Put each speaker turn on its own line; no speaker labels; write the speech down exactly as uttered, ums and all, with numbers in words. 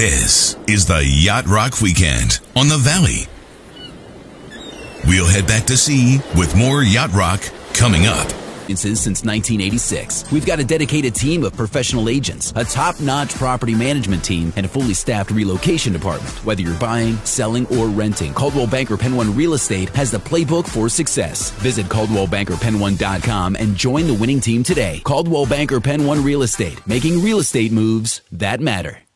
This is the Yacht Rock Weekend on the Valley. We'll head back to sea with more Yacht Rock coming up.
Since nineteen eighty-six, we've got a dedicated team of professional agents, a top-notch property management team, and a fully staffed relocation department. Whether you're buying, selling, or renting, Coldwell Banker Penn One Real Estate has the playbook for success. Visit Coldwell Banker Penn One dot com and join the winning team today. Coldwell Banker Penn One Real Estate, making real estate moves that matter.